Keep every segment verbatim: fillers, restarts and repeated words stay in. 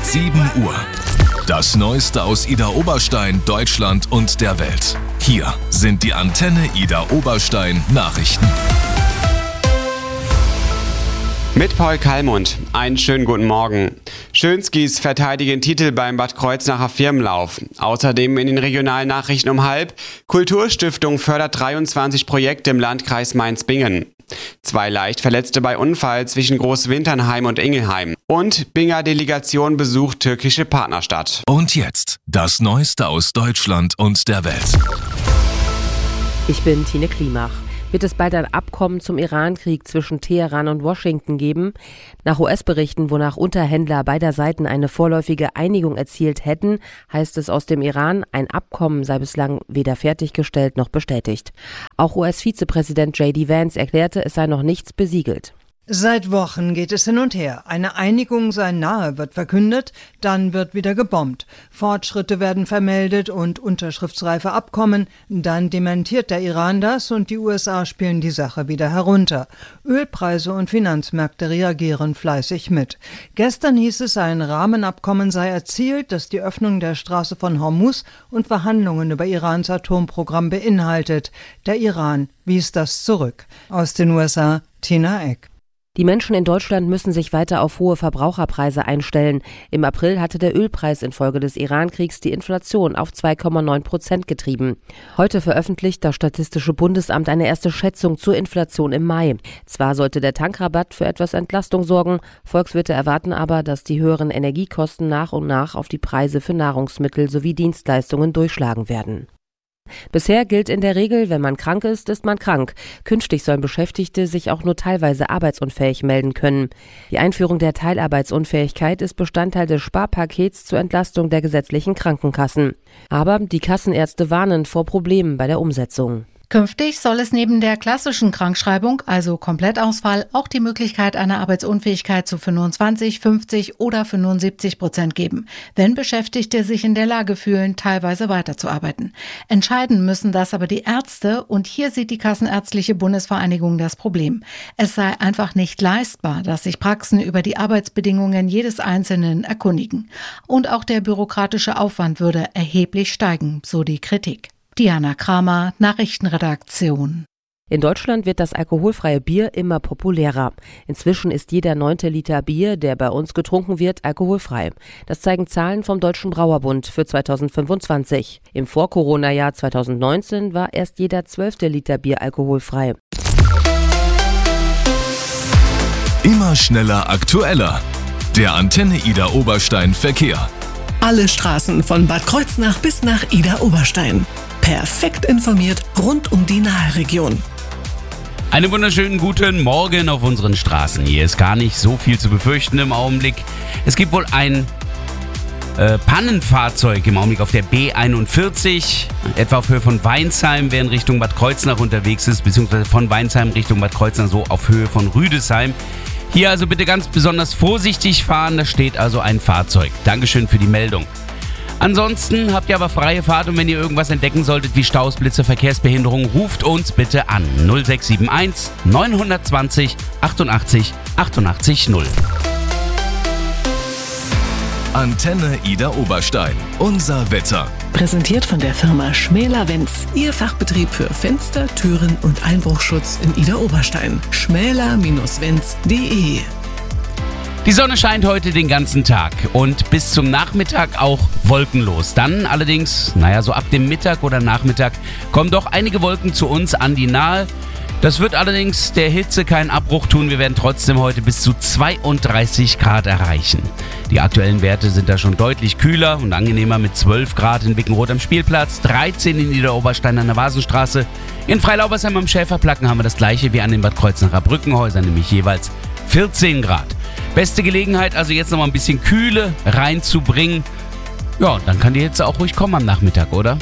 sieben Uhr. Das Neueste aus Idar Oberstein, Deutschland und der Welt. Hier sind die Antenne Idar Oberstein Nachrichten. Mit Paul Kallmund. Einen schönen guten Morgen. Schönskis verteidigen Titel beim Bad Kreuznacher Firmenlauf. Außerdem in den regionalen Nachrichten um halb. Kulturstiftung fördert dreiundzwanzig Projekte im Landkreis Mainz-Bingen. Zwei leicht Verletzte bei Unfall zwischen Großwinternheim und Ingelheim. Und Binger Delegation besucht türkische Partnerstadt. Und jetzt das Neueste aus Deutschland und der Welt. Ich bin Tine Klimach. Wird es bald ein Abkommen zum Iran-Krieg zwischen Teheran und Washington geben? Nach U S-Berichten, wonach Unterhändler beider Seiten eine vorläufige Einigung erzielt hätten, heißt es aus dem Iran, ein Abkommen sei bislang weder fertiggestellt noch bestätigt. Auch U S-Vizepräsident J D Vance erklärte, es sei noch nichts besiegelt. Seit Wochen geht es hin und her. Eine Einigung sei nahe, wird verkündet, dann wird wieder gebombt. Fortschritte werden vermeldet und unterschriftsreife Abkommen, dann dementiert der Iran das und die U S A spielen die Sache wieder herunter. Ölpreise und Finanzmärkte reagieren fleißig mit. Gestern hieß es, ein Rahmenabkommen sei erzielt, das die Öffnung der Straße von Hormuz und Verhandlungen über Irans Atomprogramm beinhaltet. Der Iran wies das zurück. Aus den U S A, Tina Eck. Die Menschen in Deutschland müssen sich weiter auf hohe Verbraucherpreise einstellen. Im April hatte der Ölpreis infolge des Iran-Kriegs die Inflation auf zwei Komma neun Prozent getrieben. Heute veröffentlicht das Statistische Bundesamt eine erste Schätzung zur Inflation im Mai. Zwar sollte der Tankrabatt für etwas Entlastung sorgen, Volkswirte erwarten aber, dass die höheren Energiekosten nach und nach auf die Preise für Nahrungsmittel sowie Dienstleistungen durchschlagen werden. Bisher gilt in der Regel, wenn man krank ist, ist man krank. Künftig sollen Beschäftigte sich auch nur teilweise arbeitsunfähig melden können. Die Einführung der Teilarbeitsunfähigkeit ist Bestandteil des Sparpakets zur Entlastung der gesetzlichen Krankenkassen. Aber die Kassenärzte warnen vor Problemen bei der Umsetzung. Künftig soll es neben der klassischen Krankschreibung, also Komplettausfall, auch die Möglichkeit einer Arbeitsunfähigkeit zu fünfundzwanzig, fünfzig oder fünfundsiebzig Prozent geben, wenn Beschäftigte sich in der Lage fühlen, teilweise weiterzuarbeiten. Entscheiden müssen das aber die Ärzte und hier sieht die Kassenärztliche Bundesvereinigung das Problem. Es sei einfach nicht leistbar, dass sich Praxen über die Arbeitsbedingungen jedes Einzelnen erkundigen. Und auch der bürokratische Aufwand würde erheblich steigen, so die Kritik. Diana Kramer, Nachrichtenredaktion. In Deutschland wird das alkoholfreie Bier immer populärer. Inzwischen ist jeder neunte Liter Bier, der bei uns getrunken wird, alkoholfrei. Das zeigen Zahlen vom Deutschen Brauerbund für zweitausendfünfundzwanzig. Im Vor-Corona-Jahr zweitausendneunzehn war erst jeder zwölfte Liter Bier alkoholfrei. Immer schneller, aktueller. Der Antenne Idar Oberstein Verkehr. Alle Straßen von Bad Kreuznach bis nach Idar Oberstein. Perfekt informiert rund um die Naheregion. Einen wunderschönen guten Morgen auf unseren Straßen. Hier ist gar nicht so viel zu befürchten im Augenblick. Es gibt wohl ein äh, Pannenfahrzeug im Augenblick auf der B einundvierzig, etwa auf Höhe von Weinsheim, wer in Richtung Bad Kreuznach unterwegs ist, beziehungsweise von Weinsheim Richtung Bad Kreuznach, so auf Höhe von Rüdesheim. Hier also bitte ganz besonders vorsichtig fahren, da steht also ein Fahrzeug. Dankeschön für die Meldung. Ansonsten habt ihr aber freie Fahrt und wenn ihr irgendwas entdecken solltet wie Staus, Blitze, Verkehrsbehinderung, ruft uns bitte an null sechs sieben eins neun zwei null achtundachtzig achtundachtzig null. Antenne Idar Oberstein. Unser Wetter. Präsentiert von der Firma Schmäler-Wenz. Ihr Fachbetrieb für Fenster, Türen und Einbruchschutz in Idar Oberstein. schmäler Bindestrich wenz punkt de. Die Sonne scheint heute den ganzen Tag und bis zum Nachmittag auch wolkenlos. Dann allerdings, naja, so ab dem Mittag oder Nachmittag kommen doch einige Wolken zu uns an die Nahe. Das wird allerdings der Hitze keinen Abbruch tun. Wir werden trotzdem heute bis zu zweiunddreißig Grad erreichen. Die aktuellen Werte sind da schon deutlich kühler und angenehmer mit zwölf Grad in Wickenroth am Spielplatz, dreizehn in Idar Oberstein an der Vasenstraße. In Freilaubersheim am Schäferplacken haben wir das gleiche wie an den Bad Kreuznacher Brückenhäusern, nämlich jeweils vierzehn Grad. Beste Gelegenheit, also jetzt noch mal ein bisschen Kühle reinzubringen. Ja, dann kann die Hitze auch ruhig kommen am Nachmittag, oder?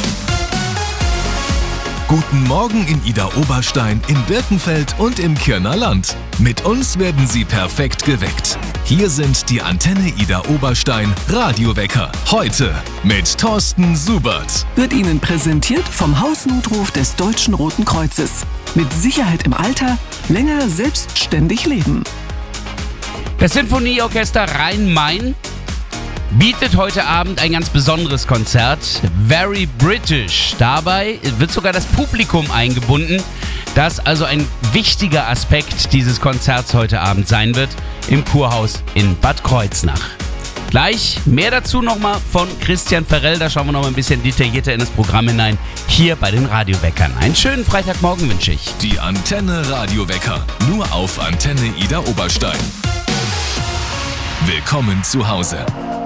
Guten Morgen in Idar Oberstein, in Birkenfeld und im Kirner Land. Mit uns werden Sie perfekt geweckt. Hier sind die Antenne Idar Oberstein Radiowecker. Heute mit Thorsten Subert. Wird Ihnen präsentiert vom Hausnotruf des Deutschen Roten Kreuzes. Mit Sicherheit im Alter, länger selbstständig leben. Das Sinfonieorchester Rhein-Main bietet heute Abend ein ganz besonderes Konzert, Very British. Dabei wird sogar das Publikum eingebunden, das also ein wichtiger Aspekt dieses Konzerts heute Abend sein wird im Kurhaus in Bad Kreuznach. Gleich mehr dazu nochmal von Christian Ferrell, da schauen wir noch mal ein bisschen detaillierter in das Programm hinein, hier bei den Radioweckern. Einen schönen Freitagmorgen wünsche ich. Die Antenne Radiowecker, nur auf Antenne Ida Oberstein. Willkommen zu Hause.